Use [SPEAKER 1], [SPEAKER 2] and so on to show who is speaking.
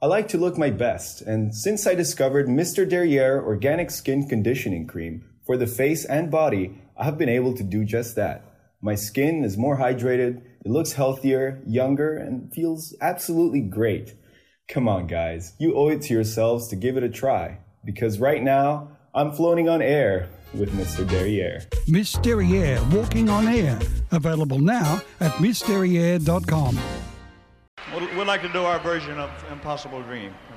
[SPEAKER 1] I like to look my best, and since I discovered Mr. Derriere Organic Skin Conditioning Cream for the face and body, I have been able to do just that. My skin is more hydrated, it looks healthier, younger, and feels absolutely great. Come on, guys, you owe it to yourselves to give it a try, because right now, I'm floating on air with Mr. Derriere.
[SPEAKER 2] Miss Derriere Walking on Air. Available now at MissDerriere.com.
[SPEAKER 3] We'd like to do our version of Impossible Dream.